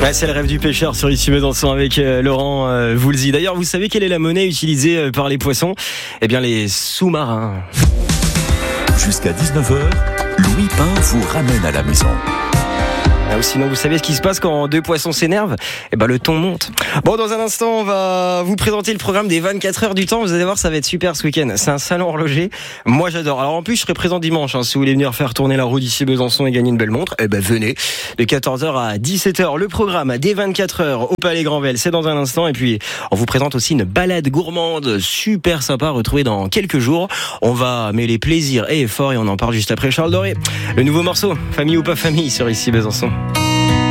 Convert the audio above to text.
Ouais, c'est le rêve du pêcheur sur Ici Besançon avec Laurent Voulzy. D'ailleurs, vous savez quelle est la monnaie utilisée par les poissons ? Eh bien, les sous-marins. Jusqu'à 19h, Louis Pain vous ramène à la maison. Ou sinon, vous savez ce qui se passe quand deux poissons s'énervent ? Eh ben, le ton monte. Bon, dans un instant, on va vous présenter le programme des 24 heures du temps. Vous allez voir, ça va être super ce week-end. C'est un salon horloger. Moi, j'adore. Alors, en plus, je serai présent dimanche. Si vous voulez venir faire tourner la roue d'ici Besançon et gagner une belle montre, eh ben, venez. De 14h à 17h, le programme des 24 heures au Palais Granvelle. C'est dans un instant. Et puis, on vous présente aussi une balade gourmande super sympa retrouvée dans quelques jours. On va mêler plaisir et effort et on en parle juste après Charles Doré. Le nouveau morceau, famille ou pas famille, sur Ici Besançon.